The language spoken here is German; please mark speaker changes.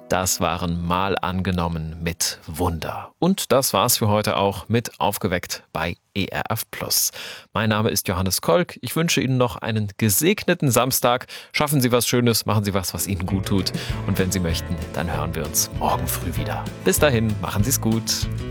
Speaker 1: Das waren Mal angenommen mit Wunder. Und das war's für heute auch mit Aufgeweckt bei ERF Plus. Mein Name ist Johannes Kolk. Ich wünsche Ihnen noch einen gesegneten Samstag. Schaffen Sie was Schönes, machen Sie was Ihnen gut tut. Und wenn Sie möchten, dann hören wir uns morgen früh wieder. Bis dahin, machen Sie es gut.